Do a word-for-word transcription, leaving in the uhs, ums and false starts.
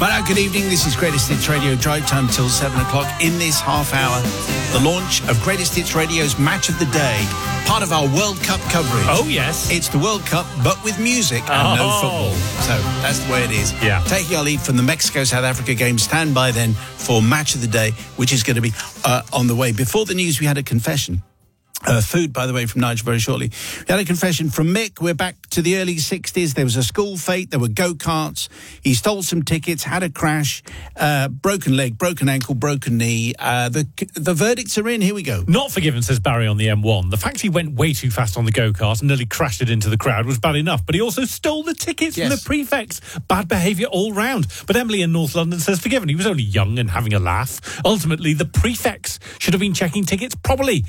Well, good evening. This is Greatest Hits Radio, drive time till seven o'clock. In this half hour, the launch of Greatest Hits Radio's Match of the Day, part of our World Cup coverage. Oh, yes. It's the World Cup, but with music and oh. no football. So that's the way it is. Yeah. Taking our lead from the Mexico-South Africa game, stand by then for Match of the Day, which is going to be uh, on the way. Before the news, we had a confession. Uh, food, by the way, from Nigel very shortly. We had a confession from Mick. We're back to the early sixties. There was a school fete. There were go-karts. He stole some tickets, had a crash, uh, broken leg, broken ankle, broken knee. Uh, the the verdicts are in. Here we go. Not forgiven, says Barry on the M one. The fact he went way too fast on the go-kart and nearly crashed it into the crowd was bad enough, but he also stole the tickets yes. from the prefects. Bad behaviour all round. But Emily in North London says forgiven. He was only young and having a laugh. Ultimately, the prefects should have been checking tickets properly.